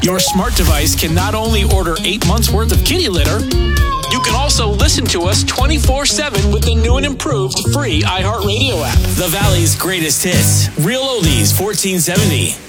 Your smart device can not only order 8 months worth of kitty litter, you can also listen to us 24/7 with the new and improved free iHeartRadio app. The Valley's greatest hits. Real Oldies 1470.